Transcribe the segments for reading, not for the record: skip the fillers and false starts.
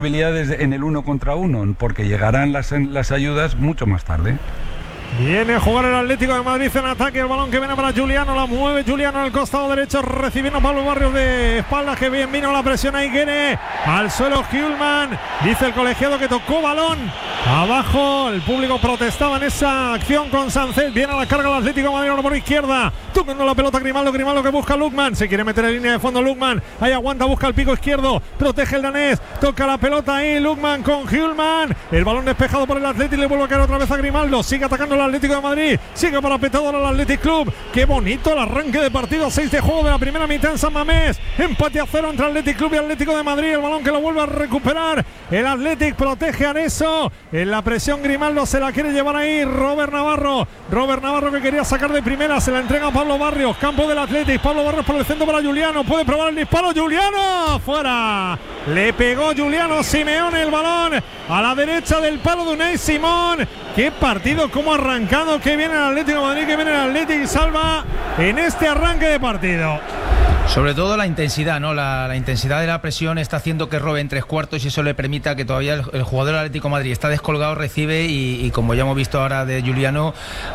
habilidades en el 1 contra 1, porque llegarán las ayudas mucho más tarde. Viene a jugar el Atlético de Madrid en ataque, el balón que viene para Juliano, la mueve Juliano en el costado derecho, recibiendo a Pablo Barrios de espaldas, que bien vino la presión ahí, quiere al suelo Hjulmand, dice el colegiado que tocó balón abajo, el público protestaba en esa acción con Sánchez, viene a la carga el Atlético de Madrid ahora por izquierda, tocando la pelota Grimaldo que busca a Lukman, se quiere meter en línea de fondo Lukman, ahí aguanta, busca el pico izquierdo, protege el danés, toca la pelota ahí Lukman con Hjulmand, el balón despejado por el Atlético y le vuelve a caer otra vez a Grimaldo, sigue atacando el Atlético de Madrid, sigue parapetado al Athletic Club, qué bonito el arranque de partido, 6 de juego de la primera mitad en San Mamés, empate a 0 entre Athletic Club y Atlético de Madrid, el balón que lo vuelve a recuperar, el Athletic protege a Areso, en la presión Grimaldo se la quiere llevar ahí Robert Navarro que quería sacar de primera, se la entrega a Pablo Barrios, campo del Athletic, Pablo Barrios por el centro para Juliano, puede probar el disparo, Juliano, fuera, le pegó Juliano Simeone el balón a la derecha del palo de Unai Simón, qué partido, cómo ha arrancado, que viene el Atlético de Madrid, que viene el Atlético y salva en este arranque de partido. Sobre todo la intensidad, ¿no? La intensidad de la presión está haciendo que robe en 3/4 y eso le permita que todavía el jugador del Atlético de Madrid está descolgado, recibe y como ya hemos visto ahora de Juliano,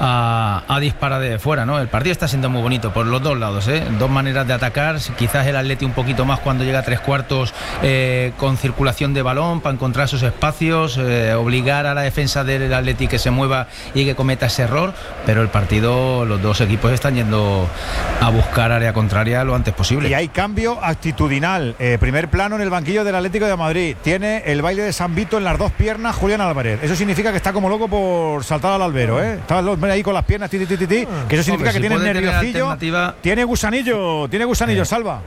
a dispara de fuera, ¿no? El partido está siendo muy bonito por los dos lados, ¿eh? Dos maneras de atacar, quizás el Atlético un poquito más cuando llega a 3/4 con circulación de balón para encontrar sus espacios, obligar a la defensa del Atlético que se mueva y que cometa ese error, pero el partido, los dos equipos están yendo a buscar área contraria lo antes posible. Y hay cambio actitudinal. Primer plano en el banquillo del Atlético de Madrid. Tiene el baile de San Vito en las dos piernas Julián Álvarez. Eso significa que está como loco por saltar al albero, ¿eh? Está ahí con las piernas, que eso significa que tiene nerviocillo. Tiene gusanillo, Salva.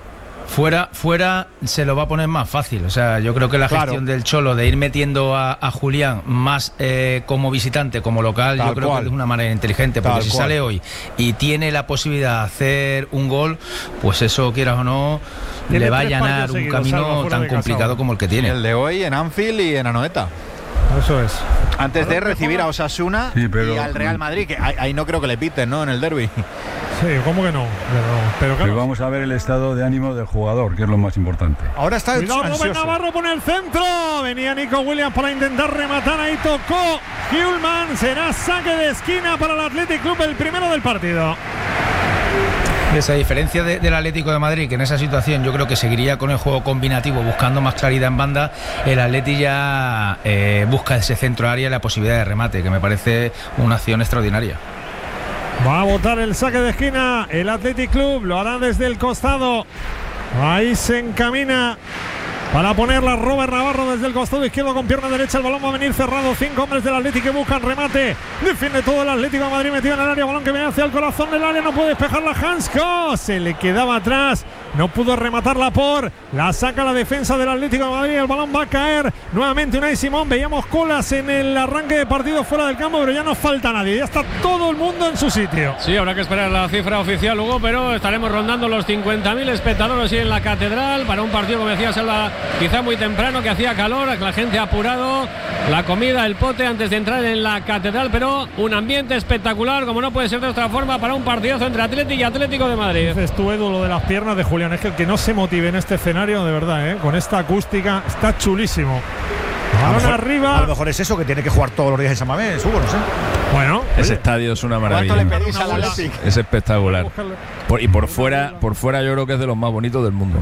Fuera se lo va a poner más fácil. O sea, yo creo que la gestión del Cholo de ir metiendo a Julián más como visitante, como local, yo creo que es una manera inteligente, porque si sale hoy y tiene la posibilidad de hacer un gol, pues eso, quieras o no, le va a allanar un camino tan complicado como el que tiene. El de hoy en Anfield y en Anoeta. Eso es. Antes de recibir a Osasuna y al Real Madrid, que ahí no creo que le piten, ¿no? En el derbi. Sí, ¿cómo que no? Pero vamos a ver el estado de ánimo del jugador, que es lo más importante. Ahora está cuidado, Robert Navarro pone el centro. Venía Nico Williams para intentar rematar. Ahí tocó Hjulmand. Será saque de esquina para el Athletic Club, el primero del partido. Esa diferencia del Atlético de Madrid, que en esa situación yo creo que seguiría con el juego combinativo, buscando más claridad en banda, el Atleti ya busca ese centro área y la posibilidad de remate, que me parece una acción extraordinaria. Va a botar el saque de esquina el Athletic Club, lo hará desde el costado. Ahí se encamina para ponerla Robert Navarro desde el costado izquierdo con pierna derecha. El balón va a venir cerrado. 5 hombres del Atlético que buscan remate. Defiende todo el Atlético de Madrid metido en el área. Balón que viene hacia el corazón del área. No puede despejarla Hansko. Se le quedaba atrás. No pudo rematarla por. La saca la defensa del Atlético de Madrid. El balón va a caer nuevamente Unai Simón. Veíamos colas en el arranque de partido fuera del campo, pero ya no falta nadie. Ya está todo el mundo en su sitio. Sí, habrá que esperar la cifra oficial, Hugo, pero estaremos rondando los 50.000 espectadores en la Catedral para un partido, como decía Salva, quizá muy temprano, que hacía calor, que la gente ha apurado la comida, el pote antes de entrar en la Catedral, pero un ambiente espectacular, como no puede ser de otra forma, para un partidazo entre Atlético y Atlético de Madrid. Dices tú, Edu, lo de las piernas de Julián, es que el que no se motive en este escenario, de verdad, con esta acústica, está chulísimo. Balón arriba. A lo mejor es eso, que tiene que jugar todos los días en San Mamés, Hugo, no sé. Bueno, ese estadio es una maravilla. ¿Cuánto le pedís al Atlético? Es espectacular. Y por fuera yo creo que es de los más bonitos del mundo.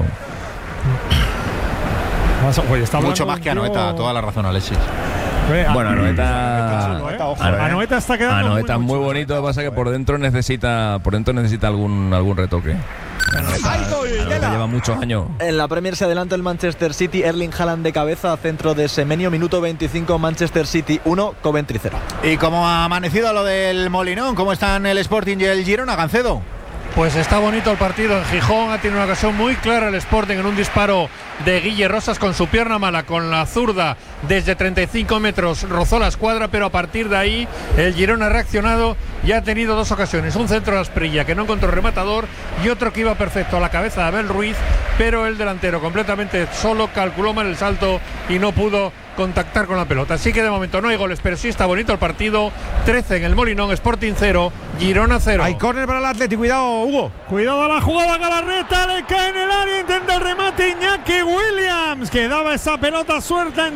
Mucho más que Anoeta, toda la razón, Alexis. Bueno, Anoeta está quedando Anoeta muy bonito, lo que pasa es que por dentro necesita algún retoque. Anoeta lleva muchos años. En la Premier se adelanta el Manchester City, Erling Haaland de cabeza, centro de Semenyo, minuto 25, Manchester City 1, Coventry 0. ¿Y cómo ha amanecido lo del Molinón? ¿Cómo están el Sporting y el Girona, Gancedo? Pues está bonito el partido en Gijón, ha tenido una ocasión muy clara el Sporting en un disparo de Guille Rosas con su pierna mala, con la zurda desde 35 metros, rozó la escuadra, pero a partir de ahí el Girona ha reaccionado y ha tenido dos ocasiones, un centro de Asprilla que no encontró rematador y otro que iba perfecto a la cabeza de Abel Ruiz, pero el delantero completamente solo calculó mal el salto y no pudo contactar con la pelota. Así que de momento no hay goles, pero sí está bonito el partido. 13 en el Molinón, Sporting 0, Girona 0. Hay córner para el Atlético, cuidado, Hugo. Cuidado a la jugada, Galarreta, le cae en el área, intenta el remate. finalmente Iñaki Williams, que daba esa pelota suelta